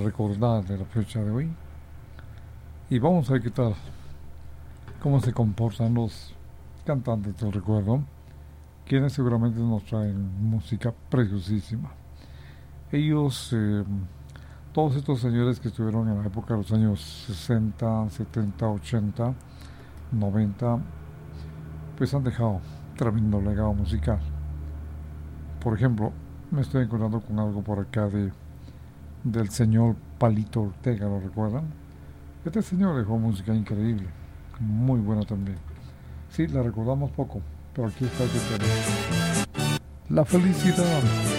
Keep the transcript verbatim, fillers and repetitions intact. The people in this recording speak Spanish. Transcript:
recordar de la fecha de hoy. Y vamos a ver qué tal, cómo se comportan los cantantes del recuerdo, quienes seguramente nos traen música preciosísima. Ellos, eh, todos estos señores que estuvieron en la época de los años sesenta, setenta, ochenta, noventa, pues han dejado tremendo legado musical. Por ejemplo, me estoy encontrando con algo por acá de del señor Palito Ortega, ¿lo recuerdan? Este señor dejó música increíble, muy buena también. Sí, la recordamos poco, pero aquí está el que tenemos. La felicidad.